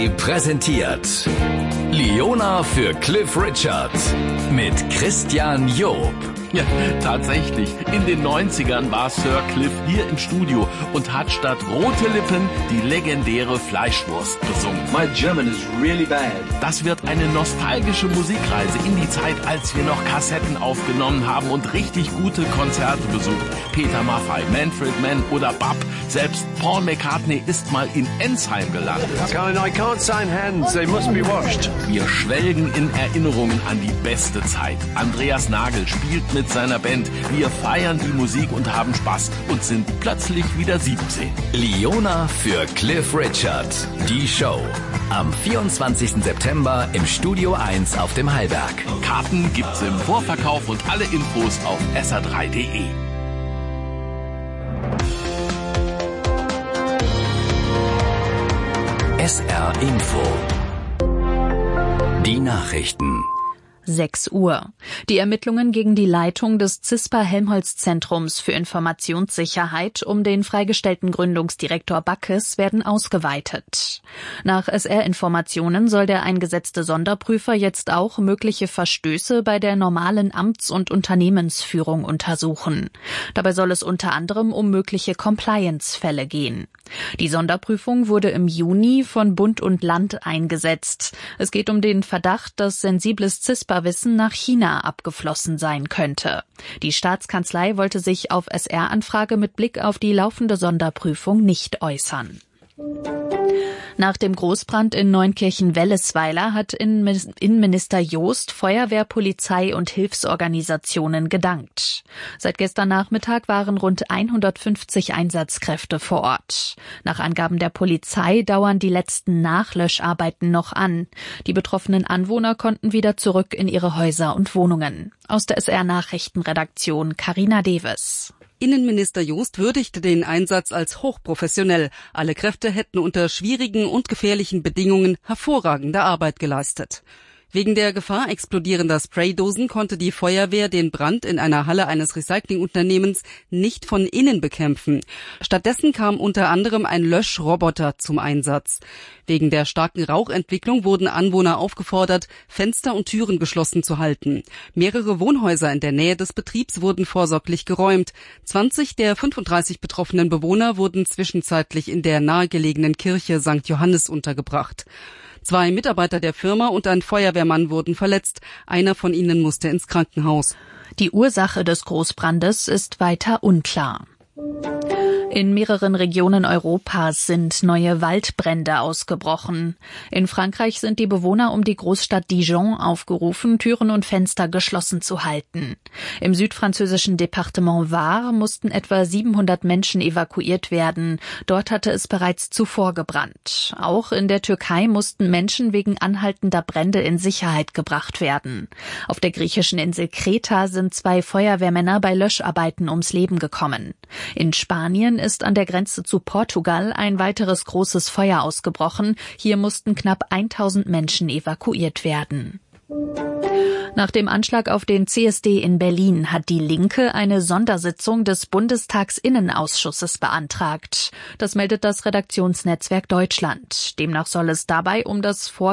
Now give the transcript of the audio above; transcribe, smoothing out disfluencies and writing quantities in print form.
Präsentiert Leona für Cliff Richard mit Christian Job. Ja, tatsächlich. In den 90ern war Sir Cliff hier im Studio und hat statt rote Lippen die legendäre Fleischwurst besungen. My German is really bad. Das wird eine nostalgische Musikreise in die Zeit, als wir noch Kassetten aufgenommen haben und richtig gute Konzerte besucht. Peter Maffay, Manfred Mann oder Bab. Selbst Paul McCartney ist mal in Ensheim gelandet. I can't sign hands, they must be washed. Wir schwelgen in Erinnerungen an die beste Zeit. Andreas Nagel spielt mit seiner Band. Wir feiern die Musik und haben Spaß und sind plötzlich wieder 17. Leona für Cliff Richard. Die Show. Am 24. September im Studio 1 auf dem Hallberg. Karten gibt's im Vorverkauf und alle Infos auf sr3.de. SR Info. Die Nachrichten. 6 Uhr. Die Ermittlungen gegen die Leitung des CISPA-Helmholtz-Zentrums für Informationssicherheit um den freigestellten Gründungsdirektor Backes werden ausgeweitet. Nach SR-Informationen soll der eingesetzte Sonderprüfer jetzt auch mögliche Verstöße bei der normalen Amts- und Unternehmensführung untersuchen. Dabei soll es unter anderem um mögliche Compliance-Fälle gehen. Die Sonderprüfung wurde im Juni von Bund und Land eingesetzt. Es geht um den Verdacht, dass sensibles CISPA-Wissen nach China abgeflossen sein könnte. Die Staatskanzlei wollte sich auf SR-Anfrage mit Blick auf die laufende Sonderprüfung nicht äußern. Nach dem Großbrand in Neunkirchen-Wellesweiler hat Innenminister Jost Feuerwehr, Polizei und Hilfsorganisationen gedankt. Seit gestern Nachmittag waren rund 150 Einsatzkräfte vor Ort. Nach Angaben der Polizei dauern die letzten Nachlöscharbeiten noch an. Die betroffenen Anwohner konnten wieder zurück in ihre Häuser und Wohnungen. Aus der SR-Nachrichtenredaktion Carina Deves. Innenminister Jost würdigte den Einsatz als hochprofessionell. Alle Kräfte hätten unter schwierigen und gefährlichen Bedingungen hervorragende Arbeit geleistet. Wegen der Gefahr explodierender Spraydosen konnte die Feuerwehr den Brand in einer Halle eines Recyclingunternehmens nicht von innen bekämpfen. Stattdessen kam unter anderem ein Löschroboter zum Einsatz. Wegen der starken Rauchentwicklung wurden Anwohner aufgefordert, Fenster und Türen geschlossen zu halten. Mehrere Wohnhäuser in der Nähe des Betriebs wurden vorsorglich geräumt. 20 der 35 betroffenen Bewohner wurden zwischenzeitlich in der nahegelegenen Kirche St. Johannes untergebracht. 2 Mitarbeiter der Firma und ein Feuerwehrmann wurden verletzt. Einer von ihnen musste ins Krankenhaus. Die Ursache des Großbrandes ist weiter unklar. In mehreren Regionen Europas sind neue Waldbrände ausgebrochen. In Frankreich sind die Bewohner um die Großstadt Dijon aufgerufen, Türen und Fenster geschlossen zu halten. Im südfranzösischen Departement Var mussten etwa 700 Menschen evakuiert werden. Dort hatte es bereits zuvor gebrannt. Auch in der Türkei mussten Menschen wegen anhaltender Brände in Sicherheit gebracht werden. Auf der griechischen Insel Kreta sind 2 Feuerwehrmänner bei Löscharbeiten ums Leben gekommen. In Spanien ist an der Grenze zu Portugal ein weiteres großes Feuer ausgebrochen. Hier mussten knapp 1000 Menschen evakuiert werden. Nach dem Anschlag auf den CSD in Berlin hat die Linke eine Sondersitzung des Bundestagsinnenausschusses beantragt. Das meldet das Redaktionsnetzwerk Deutschland. Demnach soll es dabei um das